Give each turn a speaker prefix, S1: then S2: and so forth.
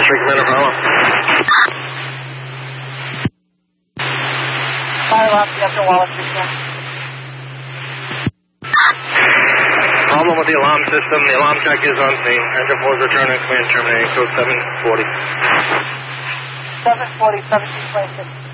S1: Street Commander, follow.
S2: Fire off the upper Wallace Street.
S1: Problem with the alarm system. The alarm check is on scene. Engine 4 is returning. Command terminating. Code 740.
S2: 740, 1726.